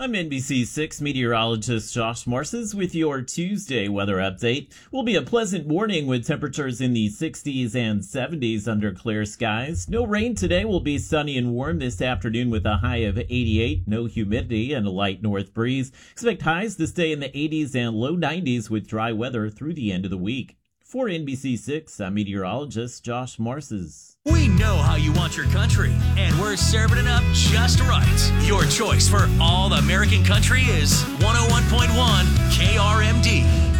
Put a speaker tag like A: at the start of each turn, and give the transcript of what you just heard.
A: I'm NBC6 meteorologist Josh Morses with your Tuesday weather update. Will be a pleasant morning with temperatures in the 60s and 70s under clear skies. No rain today, will be sunny and warm this afternoon with a high of 88, no humidity and a light north breeze. Expect highs to stay in the 80s and low 90s with dry weather through the end of the week. For NBC6, I'm meteorologist Josh Morses.
B: We know how you want your country, and we're serving it up just right. Your choice for all American country is 101.1 KRMD.